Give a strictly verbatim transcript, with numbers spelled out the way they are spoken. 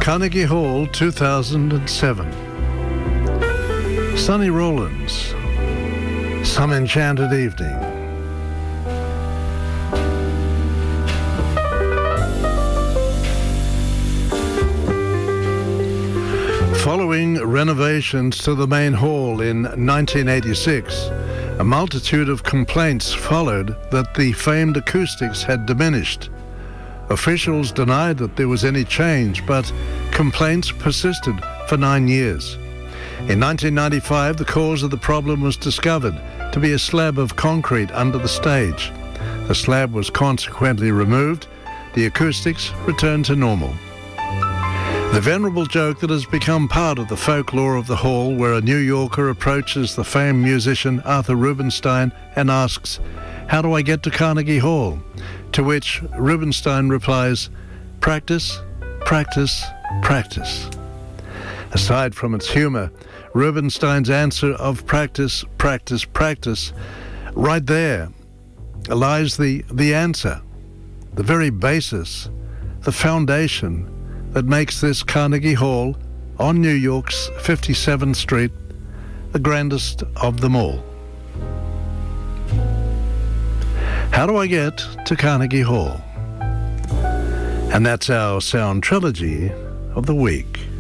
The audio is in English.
Carnegie Hall, two thousand seven. Sonny Rollins, Some Enchanted Evening. Following renovations to the main hall in nineteen eighty-six, a multitude of complaints followed that the famed acoustics had diminished. Officials denied that there was any change, but complaints persisted for nine years. In nineteen ninety-five, the cause of the problem was discovered to be a slab of concrete under the stage. The slab was consequently removed. The acoustics returned to normal. The venerable joke that has become part of the folklore of the hall, where a New Yorker approaches the famed musician Arthur Rubinstein and asks, "How do I get to Carnegie Hall?" To which Rubinstein replies, "Practice, practice, practice." Aside from its humor, Rubinstein's answer of practice, practice, practice, right there lies the, the answer, the very basis, the foundation that makes this Carnegie Hall on New York's fifty-seventh Street the grandest of them all. How do I get to Carnegie Hall? And that's our sound trilogy of the week.